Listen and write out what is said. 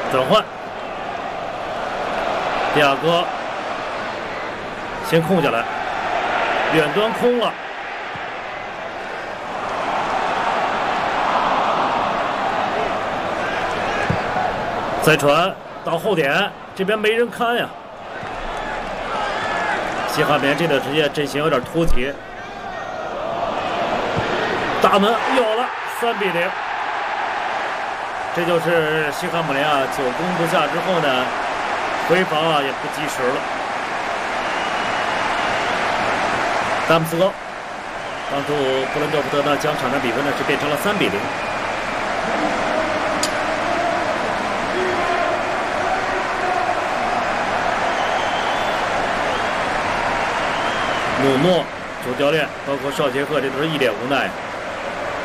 转换，迪亚哥先空下来，远端空了。再传到后点，这边没人看呀。西汉姆联这段时间阵型有点突起，大门有了，3-0。这就是西汉姆联啊，9攻不下之后呢，回防啊也不及时了。丹姆斯高帮助布伦特福德呢将场的比分呢是变成了3-0。努诺主教练包括绍杰克，这都是一脸无奈。